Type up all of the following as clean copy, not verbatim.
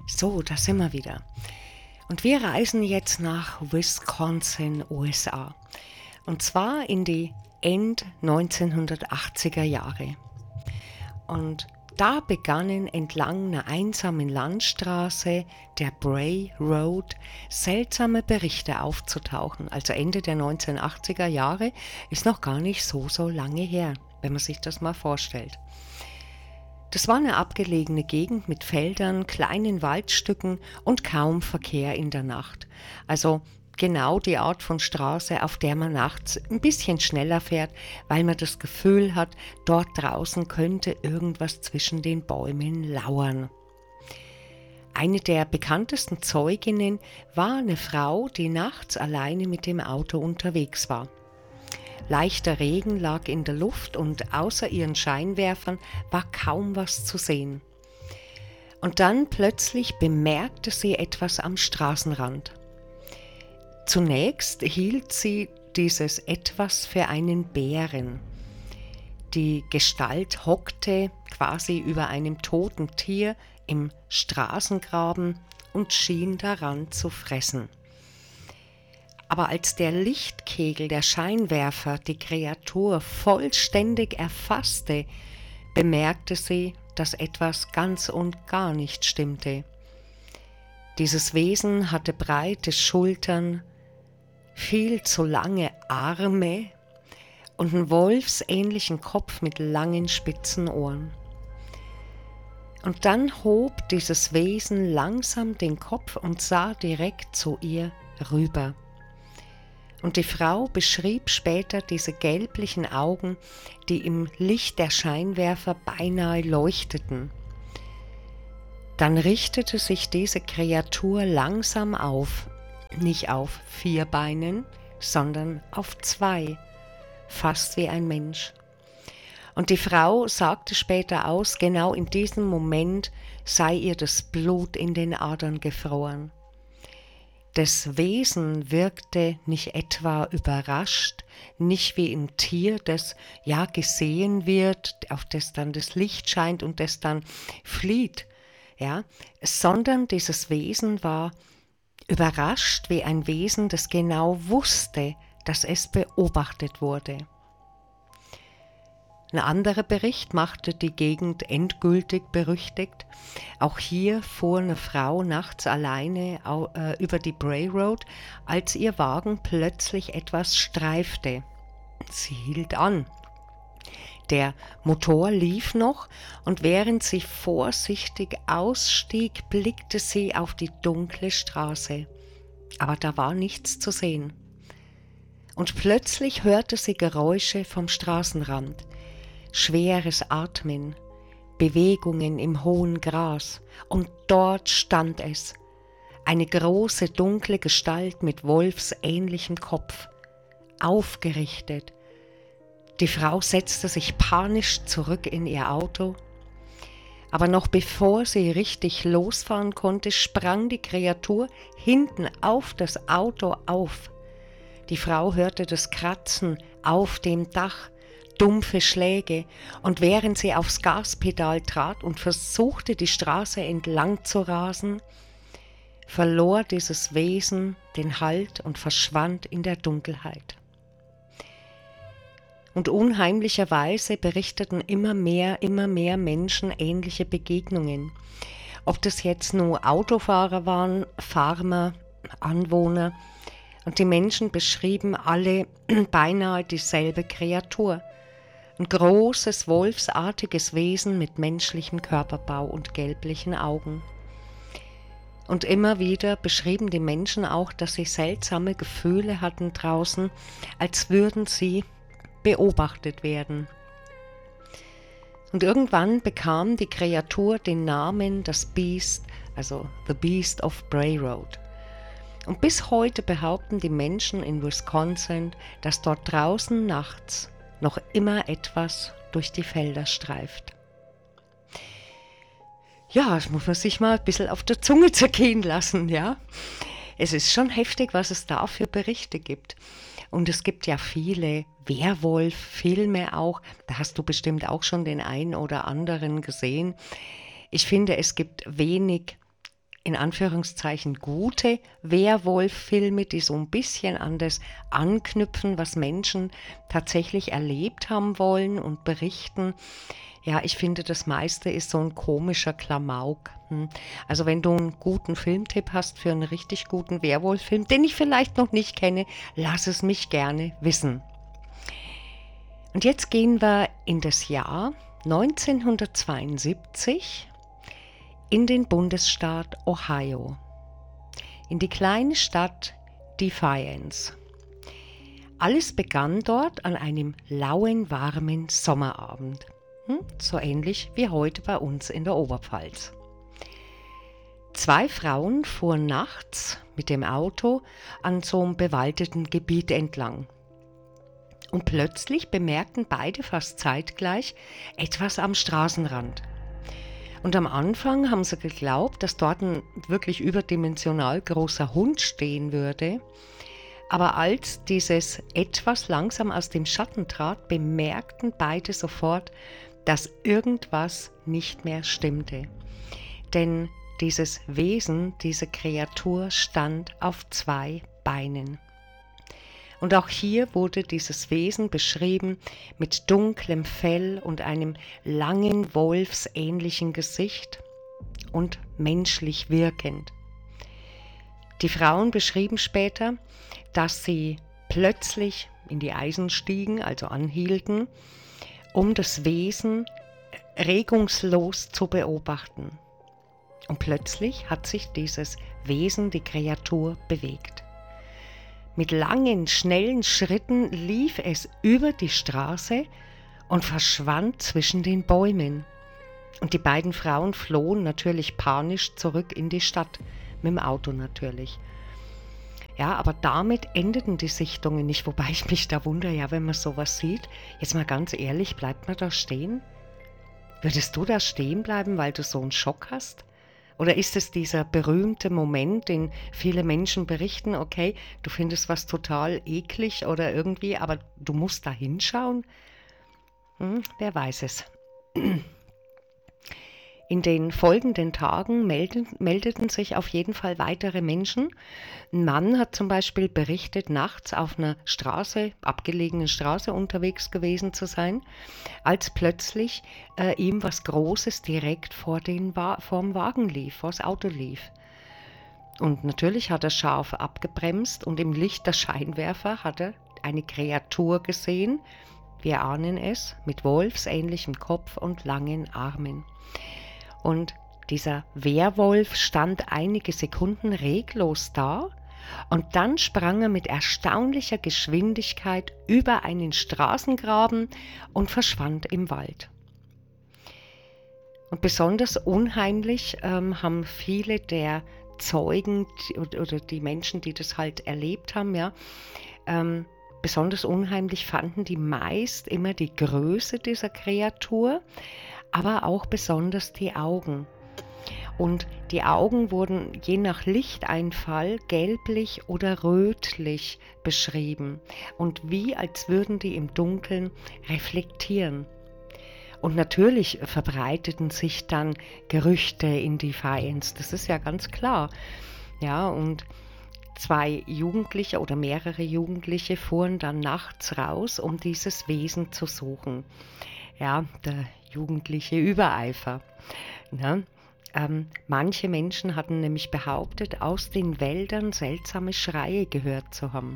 So, da sind wir wieder. Und wir reisen jetzt nach Wisconsin, USA. Und zwar in die End 1980er Jahre. Und da begannen entlang einer einsamen Landstraße, der Bray Road, seltsame Berichte aufzutauchen. Also Ende der 1980er Jahre ist noch gar nicht so lange her, wenn man sich das mal vorstellt. Das war eine abgelegene Gegend mit Feldern, kleinen Waldstücken und kaum Verkehr in der Nacht. Also genau die Art von Straße, auf der man nachts ein bisschen schneller fährt, weil man das Gefühl hat, dort draußen könnte irgendwas zwischen den Bäumen lauern. Eine der bekanntesten Zeuginnen war eine Frau, die nachts alleine mit dem Auto unterwegs war. Leichter Regen lag in der Luft und außer ihren Scheinwerfern war kaum was zu sehen. Und dann plötzlich bemerkte sie etwas am Straßenrand. Zunächst hielt sie dieses Etwas für einen Bären. Die Gestalt hockte quasi über einem toten Tier im Straßengraben und schien daran zu fressen. Aber als der Lichtkegel der Scheinwerfer die Kreatur vollständig erfasste, bemerkte sie, dass etwas ganz und gar nicht stimmte. Dieses Wesen hatte breite Schultern, viel zu lange Arme und einen wolfsähnlichen Kopf mit langen spitzen Ohren. Und dann hob dieses Wesen langsam den Kopf und sah direkt zu ihr rüber. Und die Frau beschrieb später diese gelblichen Augen, die im Licht der Scheinwerfer beinahe leuchteten. Dann richtete sich diese Kreatur langsam auf, nicht auf 4 Beinen, sondern auf 2, fast wie ein Mensch. Und die Frau sagte später aus, genau in diesem Moment sei ihr das Blut in den Adern gefroren. Das Wesen wirkte nicht etwa überrascht, nicht wie ein Tier, das ja gesehen wird, auf das dann das Licht scheint und das dann flieht, ja, sondern dieses Wesen war überrascht wie ein Wesen, das genau wusste, dass es beobachtet wurde. Ein anderer Bericht machte die Gegend endgültig berüchtigt. Auch hier fuhr eine Frau nachts alleine über die Bray Road, als ihr Wagen plötzlich etwas streifte. Sie hielt an. Der Motor lief noch und während sie vorsichtig ausstieg, blickte sie auf die dunkle Straße. Aber da war nichts zu sehen. Und plötzlich hörte sie Geräusche vom Straßenrand. Schweres Atmen, Bewegungen im hohen Gras, und dort stand es, eine große dunkle Gestalt mit wolfsähnlichem Kopf, aufgerichtet. Die Frau setzte sich panisch zurück in ihr Auto, aber noch bevor sie richtig losfahren konnte, sprang die Kreatur hinten auf das Auto auf. Die Frau hörte das Kratzen auf dem Dach, dumpfe Schläge, und während sie aufs Gaspedal trat und versuchte, die Straße entlang zu rasen, verlor dieses Wesen den Halt und verschwand in der Dunkelheit. Und unheimlicherweise berichteten immer mehr Menschen ähnliche Begegnungen. Ob das jetzt nur Autofahrer waren, Farmer, Anwohner, und die Menschen beschrieben alle beinahe dieselbe Kreatur. Ein großes, wolfsartiges Wesen mit menschlichem Körperbau und gelblichen Augen. Und immer wieder beschrieben die Menschen auch, dass sie seltsame Gefühle hatten draußen, als würden sie beobachtet werden. Und irgendwann bekam die Kreatur den Namen das Beast, also The Beast of Bray Road. Und bis heute behaupten die Menschen in Wisconsin, dass dort draußen nachts noch immer etwas durch die Felder streift. Ja, das muss man sich mal ein bisschen auf der Zunge zergehen lassen, ja. Es ist schon heftig, was es da für Berichte gibt. Und es gibt ja viele Werwolf-Filme auch. Da hast du bestimmt auch schon den einen oder anderen gesehen. Ich finde, es gibt wenig in Anführungszeichen gute Werwolf-Filme, die so ein bisschen an das anknüpfen, was Menschen tatsächlich erlebt haben wollen und berichten. Ja, ich finde, das meiste ist so ein komischer Klamauk. Also wenn du einen guten Filmtipp hast für einen richtig guten Werwolf-Film, den ich vielleicht noch nicht kenne, lass es mich gerne wissen. Und jetzt gehen wir in das Jahr 1972 in den Bundesstaat Ohio, in die kleine Stadt Defiance. Alles begann dort an einem lauen, warmen Sommerabend, so ähnlich wie heute bei uns in der Oberpfalz. 2 Frauen fuhren nachts mit dem Auto an so einem bewaldeten Gebiet entlang. Und plötzlich bemerkten beide fast zeitgleich etwas am Straßenrand. Und am Anfang haben sie geglaubt, dass dort ein wirklich überdimensional großer Hund stehen würde. Aber als dieses etwas langsam aus dem Schatten trat, bemerkten beide sofort, dass irgendwas nicht mehr stimmte. Denn dieses Wesen, diese Kreatur stand auf 2 Beinen. Und auch hier wurde dieses Wesen beschrieben mit dunklem Fell und einem langen, wolfsähnlichen Gesicht und menschlich wirkend. Die Frauen beschrieben später, dass sie plötzlich in die Eisen stiegen, also anhielten, um das Wesen regungslos zu beobachten. Und plötzlich hat sich dieses Wesen, die Kreatur, bewegt. Mit langen, schnellen Schritten lief es über die Straße und verschwand zwischen den Bäumen. Und die beiden Frauen flohen natürlich panisch zurück in die Stadt, mit dem Auto natürlich. Ja, aber damit endeten die Sichtungen nicht, wobei ich mich da wundere, ja, wenn man sowas sieht, jetzt mal ganz ehrlich, bleibt man da stehen? Würdest du da stehen bleiben, weil du so einen Schock hast? Oder ist es dieser berühmte Moment, den viele Menschen berichten, okay, du findest was total eklig oder irgendwie, aber du musst da hinschauen? Wer weiß es. In den folgenden Tagen meldeten sich auf jeden Fall weitere Menschen. Ein Mann hat zum Beispiel berichtet, nachts auf einer abgelegenen Straße unterwegs gewesen zu sein, als plötzlich ihm was Großes direkt vorm Wagen lief, vor das Auto lief. Und natürlich hat er scharf abgebremst und im Licht der Scheinwerfer hat er eine Kreatur gesehen, wir ahnen es, mit wolfsähnlichem Kopf und langen Armen. Und dieser Werwolf stand einige Sekunden reglos da und dann sprang er mit erstaunlicher Geschwindigkeit über einen Straßengraben und verschwand im Wald. Und besonders unheimlich haben viele der Zeugen oder die Menschen, die das halt erlebt haben, ja, besonders unheimlich fanden die meist immer die Größe dieser Kreatur, aber auch besonders die Augen. Und die Augen wurden je nach Lichteinfall gelblich oder rötlich beschrieben und wie als würden die im Dunkeln reflektieren. Und natürlich verbreiteten sich dann Gerüchte in Defiance, das ist ja ganz klar. Ja, und 2 Jugendliche oder mehrere Jugendliche fuhren dann nachts raus, um dieses Wesen zu suchen. Ja, der jugendliche Übereifer. Ja, manche Menschen hatten nämlich behauptet, aus den Wäldern seltsame Schreie gehört zu haben.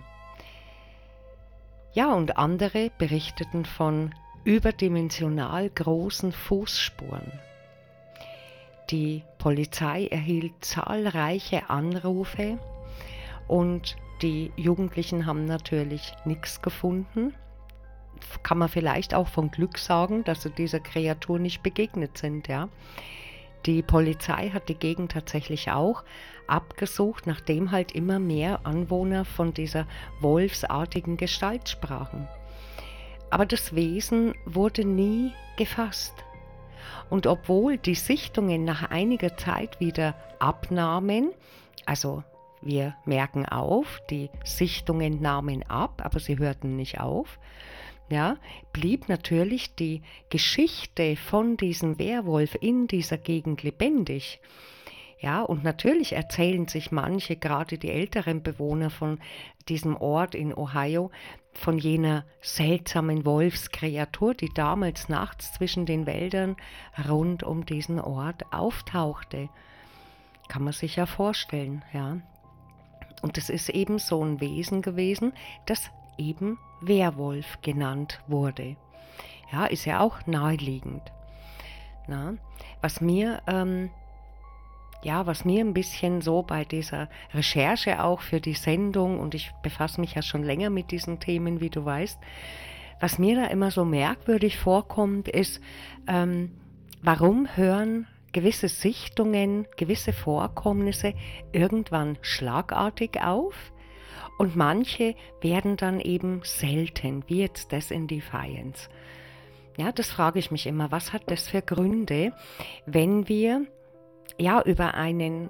Ja, und andere berichteten von überdimensional großen Fußspuren. Die Polizei erhielt zahlreiche Anrufe und die Jugendlichen haben natürlich nichts gefunden. Kann man vielleicht auch von Glück sagen, dass sie dieser Kreatur nicht begegnet sind, ja. Die Polizei hat die Gegend tatsächlich auch abgesucht, nachdem halt immer mehr Anwohner von dieser wolfsartigen Gestalt sprachen. Aber das Wesen wurde nie gefasst. Und obwohl die Sichtungen nach einiger Zeit wieder abnahmen, also wir merken auf, die Sichtungen nahmen ab, aber sie hörten nicht auf, ja, blieb natürlich die Geschichte von diesem Werwolf in dieser Gegend lebendig. Ja, und natürlich erzählen sich manche, gerade die älteren Bewohner von diesem Ort in Ohio, von jener seltsamen Wolfskreatur, die damals nachts zwischen den Wäldern rund um diesen Ort auftauchte. Kann man sich ja vorstellen, ja. Und es ist eben so ein Wesen gewesen, das eben Werwolf genannt wurde. Ja, ist ja auch naheliegend. Na, was mir was mir ein bisschen so bei dieser Recherche auch für die Sendung, und ich befasse mich ja schon länger mit diesen Themen, wie du weißt, was mir da immer so merkwürdig vorkommt, ist, warum hören gewisse Sichtungen, gewisse Vorkommnisse irgendwann schlagartig auf und manche werden dann eben selten, wie jetzt das in Defiance. Ja, das frage ich mich immer, was hat das für Gründe, wenn wir über einen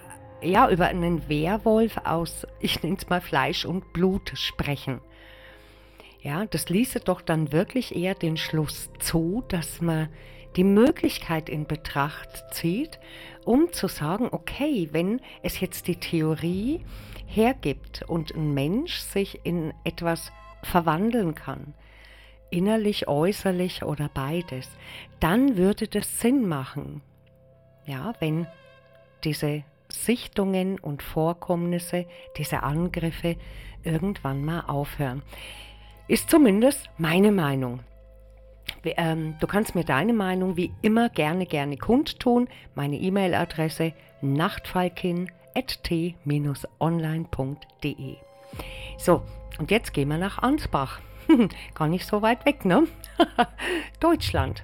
Werwolf aus, ich nenne es mal Fleisch und Blut sprechen. Ja, das ließe doch dann wirklich eher den Schluss zu, dass man die Möglichkeit in Betracht zieht, um zu sagen, okay, wenn es jetzt die Theorie hergibt und ein Mensch sich in etwas verwandeln kann, innerlich, äußerlich oder beides, dann würde das Sinn machen. Ja, wenn diese Sichtungen und Vorkommnisse, diese Angriffe irgendwann mal aufhören. Ist zumindest meine Meinung. Du kannst mir deine Meinung wie immer gerne kundtun. Meine E-Mail-Adresse nachtfalkin@t-online.de. So, und jetzt gehen wir nach Ansbach. Gar nicht so weit weg, ne? Deutschland,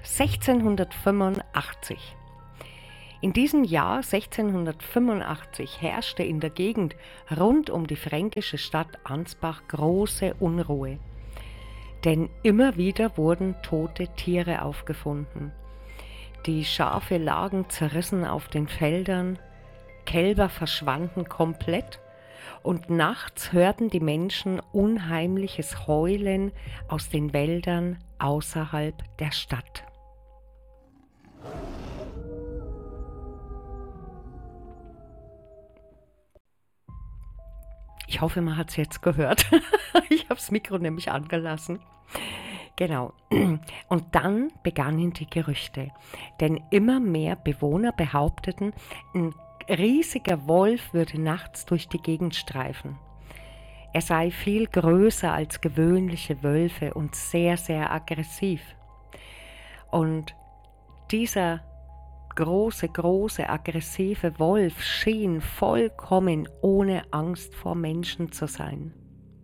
1685. In diesem Jahr 1685 herrschte in der Gegend rund um die fränkische Stadt Ansbach große Unruhe. Denn immer wieder wurden tote Tiere aufgefunden. Die Schafe lagen zerrissen auf den Feldern, Kälber verschwanden komplett und nachts hörten die Menschen unheimliches Heulen aus den Wäldern außerhalb der Stadt. Ich hoffe, man hat es jetzt gehört. Ich habe das Mikro nämlich angelassen. Genau. Und dann begannen die Gerüchte, denn immer mehr Bewohner behaupteten, ein riesiger Wolf würde nachts durch die Gegend streifen. Er sei viel größer als gewöhnliche Wölfe und sehr, sehr aggressiv. Und dieser große, aggressive Wolf schien vollkommen ohne Angst vor Menschen zu sein.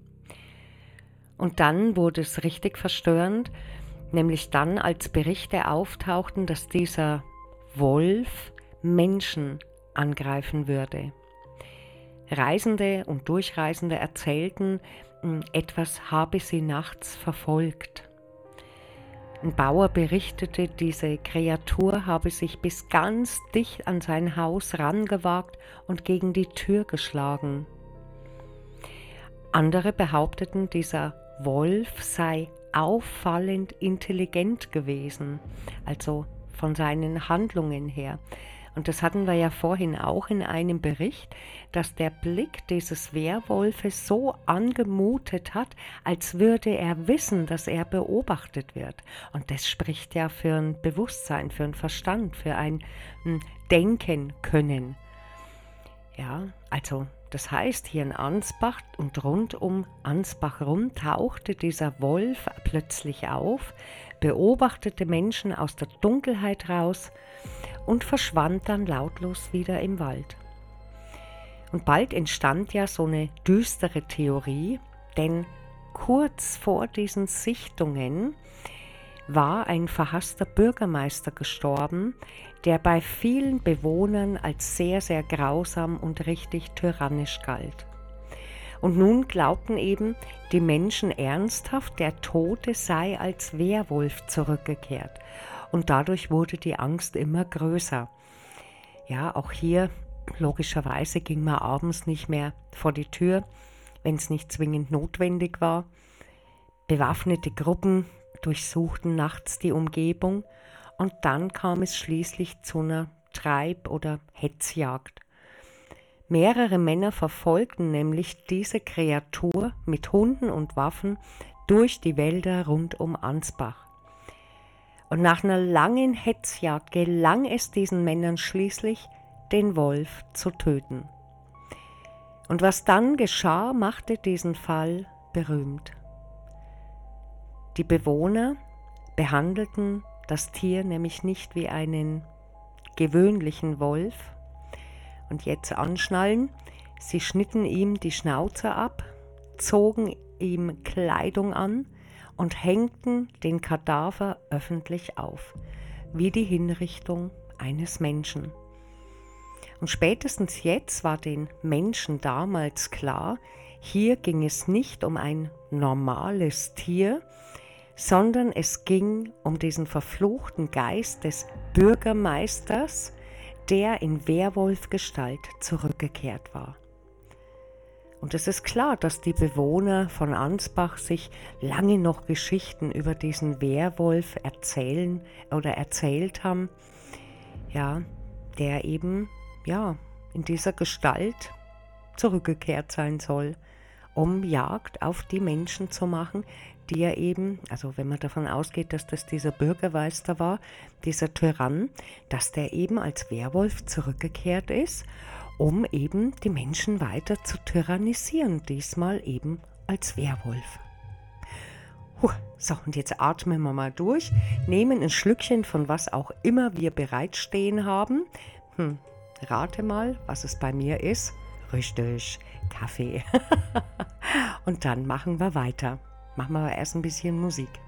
Und dann wurde es richtig verstörend, nämlich dann, als Berichte auftauchten, dass dieser Wolf Menschen angreifen würde. Reisende und Durchreisende erzählten, etwas habe sie nachts verfolgt. Ein Bauer berichtete, diese Kreatur habe sich bis ganz dicht an sein Haus rangewagt und gegen die Tür geschlagen. Andere behaupteten, dieser Wolf sei auffallend intelligent gewesen, also von seinen Handlungen her. Und das hatten wir ja vorhin auch in einem Bericht, dass der Blick dieses Werwolfes so angemutet hat, als würde er wissen, dass er beobachtet wird. Und das spricht ja für ein Bewusstsein, für einen Verstand, für ein Denken können. Ja, also das heißt, hier in Ansbach und rund um Ansbach rum tauchte dieser Wolf plötzlich auf, beobachtete Menschen aus der Dunkelheit raus und verschwand dann lautlos wieder im Wald. Und bald entstand ja so eine düstere Theorie, denn kurz vor diesen Sichtungen war ein verhasster Bürgermeister gestorben, der bei vielen Bewohnern als sehr, sehr grausam und richtig tyrannisch galt. Und nun glaubten eben die Menschen ernsthaft, der Tote sei als Werwolf zurückgekehrt. Und dadurch wurde die Angst immer größer. Ja, auch hier logischerweise ging man abends nicht mehr vor die Tür, wenn es nicht zwingend notwendig war. Bewaffnete Gruppen durchsuchten nachts die Umgebung und dann kam es schließlich zu einer Treib- oder Hetzjagd. Mehrere Männer verfolgten nämlich diese Kreatur mit Hunden und Waffen durch die Wälder rund um Ansbach. Und nach einer langen Hetzjagd gelang es diesen Männern schließlich, den Wolf zu töten. Und was dann geschah, machte diesen Fall berühmt. Die Bewohner behandelten das Tier nämlich nicht wie einen gewöhnlichen Wolf. Und jetzt anschnallen, sie schnitten ihm die Schnauze ab, zogen ihm Kleidung an und hängten den Kadaver öffentlich auf, wie die Hinrichtung eines Menschen. Und spätestens jetzt war den Menschen damals klar, hier ging es nicht um ein normales Tier, sondern es ging um diesen verfluchten Geist des Bürgermeisters, der in Werwolfgestalt zurückgekehrt war. Und es ist klar, dass die Bewohner von Ansbach sich lange noch Geschichten über diesen Werwolf erzählt haben, ja, der eben in dieser Gestalt zurückgekehrt sein soll, um Jagd auf die Menschen zu machen, die er eben, also wenn man davon ausgeht, dass das dieser Bürgermeister war, dieser Tyrann, dass der eben als Werwolf zurückgekehrt ist, um eben die Menschen weiter zu tyrannisieren, diesmal eben als Werwolf. So, und jetzt atmen wir mal durch, nehmen ein Schlückchen von was auch immer wir bereitstehen haben. Rate mal, was es bei mir ist. Richtig, Kaffee. Und dann machen wir weiter. Machen wir aber erst ein bisschen Musik.